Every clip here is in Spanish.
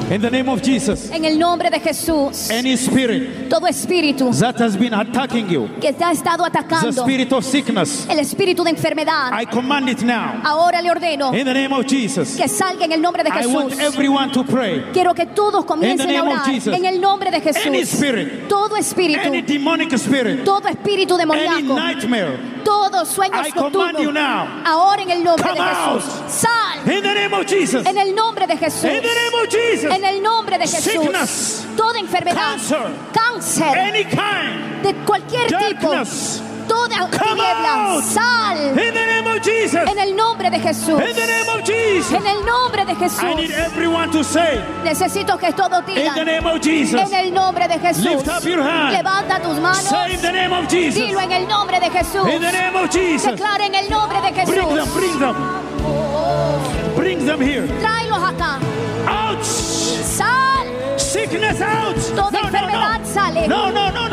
In the name of Jesus. En el nombre de Jesús. Any spirit Todo espíritu that has been attacking you, que te ha estado the atacando, spirit of sickness, el espíritu de enfermedad, I command it now. ahora le ordeno In the name of Jesus. que salga en el nombre de I want Jesús. everyone to pray. Quiero que todos In comiencen the a name of orar Jesus. en el nombre de Any Jesús. spirit, Todo espíritu, any demonic spirit, todo espíritu any demoníaco, nightmare, todos sueños I command you nocturnos, now. ahora en el nombre Come de Jesús. out. Sal in the name of Jesus. en el nombre de Jesús. In the name of Jesus. En el nombre de Jesús. Sickness, Toda enfermedad, cancer, cáncer, any kind, de cualquier tipo, darkness, toda come tiniebla, out. sal in the name of Jesus. en el nombre de Jesús. In the name of Jesus. En el nombre de I need Jesús. everyone to say, Necesito que todos in the digan name of Jesus. en el nombre de Jesús. Lift up your hand. Levanta tus manos. Say in the name of Jesus. Dilo en el nombre de Jesús. In the name of Jesus. Declara en el nombre de Bring them, Jesús. bring them. Bring them here. Tráelos acá. Out. Sal. Sickness out. Toda enfermedad sale. No.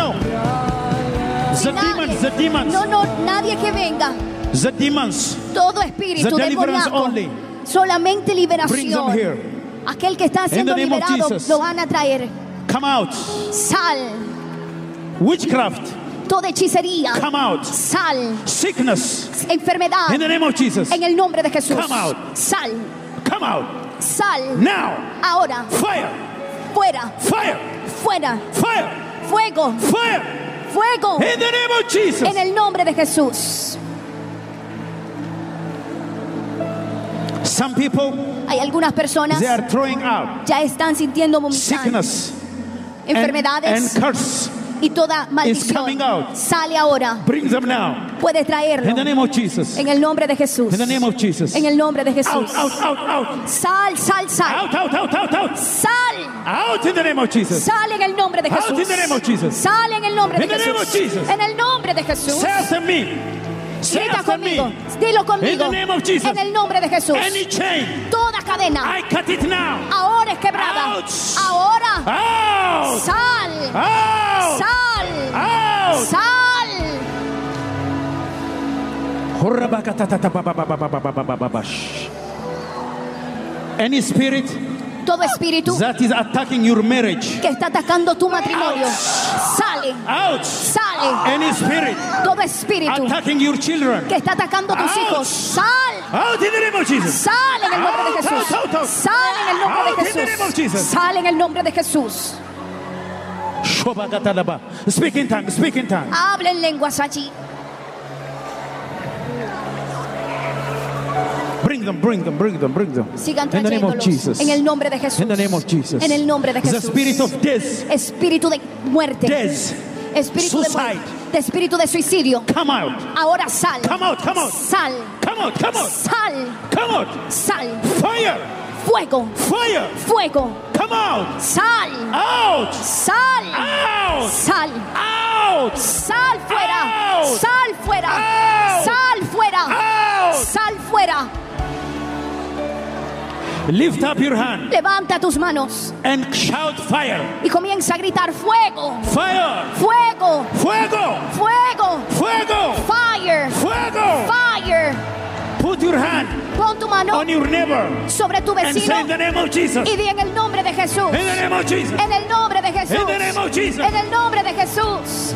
The demons, the demons. No, nadie que venga. The demons. Todo espíritu The deliverance demoníaco. only. Solamente Bring them liberación. here. Aquel que está siendo the name of liberado Jesus. lo van a traer. Come out. Sal. Witchcraft. Toda hechicería. Come out. Sal. Sickness. Enfermedad. In the name of Jesus. En el nombre de Jesús. Come out. Sal. Come out. Sal. Now. Ahora. Fire. Fuera. Fire. Fuera. Fire. Fuego. Fire. Fuego. In the name of Jesus. En el nombre de Jesús. Some people, Hay algunas personas they are throwing out ya están sintiendo vomitar. sickness and Enfermedades curse. y toda coming maldición. out. Sale ahora. Bring them now. Puedes traerlo. In the name of Jesus. En el nombre de Jesús. In the name of Jesus. En el nombre de Out, Jesús. out. Sal. Out. Sal. Out in the name of Jesus. Sale en el nombre de Out Jesús. in the name of Jesus. Sale en el nombre de In the name Jesús. of Jesus. En el nombre de Jesús. Say after me. Say Grita after me. conmigo. Dilo In conmigo. the name of Jesus. En el nombre de Jesús. Any chain, Toda cadena I cut it now. ahora es quebrada. Out. Ahora. Out. Sal. Out. Sal. Out. Sal. Any spirit Todo espíritu that is attacking your marriage, que está atacando tu matrimonio, sale. out. Sale. Any spirit Todo espíritu attacking your children, que está atacando a tus Out. hijos, sal. out in the name of Jesus. Sale en el nombre de Jesús. Out. Sale en el nombre Out de in the name of Jesús. Jesus. Sale en el nombre de Jesús. Shobagatalaba. Speak in tongues, speak in tongues. Habla en lenguas allí. Bring them. Sigan In the name of trayéndolos. Jesus. En el nombre de Jesús. In the name of Jesus. En el nombre de The Jesús. spirit of death, Espíritu de muerte. Espíritu de suicide. muerte. De espíritu de suicidio. come out. Ahora sal. Come out. Sal. Come out. Sal. Sal. Fire. Fuego. Fuego. Come out. Sal. Out. Sal. Out. Sal. Out. Sal fuera. Out. Sal fuera. Out. Sal fuera. Out. Sal fuera. Lift up your hand Levanta tus manos and shout fire. y comienza a gritar fuego. Fire. Fuego. Fuego. Fuego. Fuego. Fire. Fuego. Fire. Put your hand Pon tu mano on your neighbor sobre tu and say in vecino the name of Jesus. y di en el nombre de Jesús. In the name of Jesus. En el nombre de Jesús. In the name of Jesus. En el nombre de Jesús.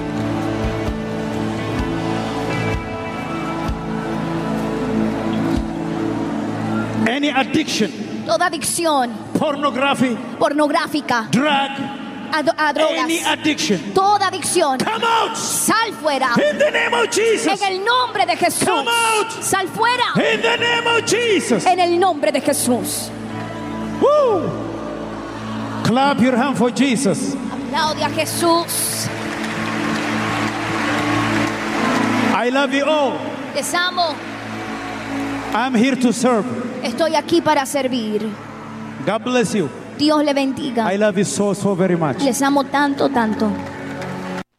Any addiction, Toda adicción pornográfica, drug, a drogas, any addiction, toda adicción, come out. sal fuera. In the name of Jesus. En el nombre de Jesús. Come out. Sal fuera. In the name of Jesus. En el nombre de Jesús. Woo. Clap your hand for Jesus. Aplaude a Jesús. I love you all. Les amo. I'm here to serve. Estoy aquí para servir. God bless you. Dios le bendiga. I love you so very much. Les amo tanto.